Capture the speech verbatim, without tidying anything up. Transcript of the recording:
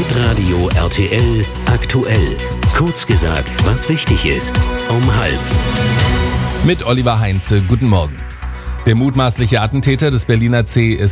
Hitradio R T L aktuell. Kurz gesagt, was wichtig ist. Um halb. Mit Oliver Heinze. Guten Morgen. Der mutmaßliche Attentäter des Berliner C